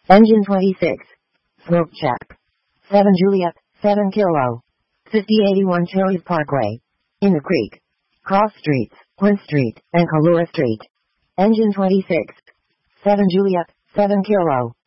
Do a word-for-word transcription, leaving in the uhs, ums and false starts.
Engine twenty-six. Smoke check. seven Juliet, seven Kilo. fifty eighty-one Cherries Parkway. In the Creek. Cross Streets, Quinn Street, and Kalura Street. Engine twenty-six. seven Juliet, seven Kilo.